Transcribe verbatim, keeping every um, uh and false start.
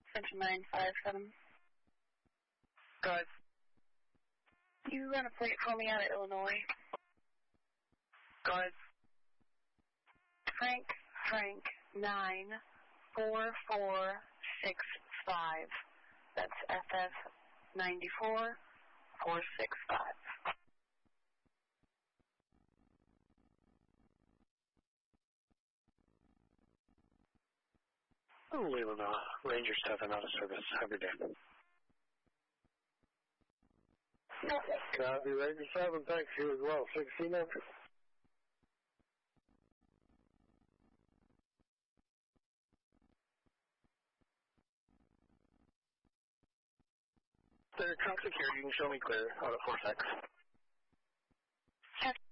Central nine five seven. Go ahead. You run a plate for me out of Illinois. Go ahead. Frank, Frank, nine four four six five. That's F F ninety-four four six five. Leland, uh, Ranger seven out of service. Have a good day. Copy, Ranger seven. Thanks, you as well. sixteen hundred. The trunk secure. You can show me clear out of four six.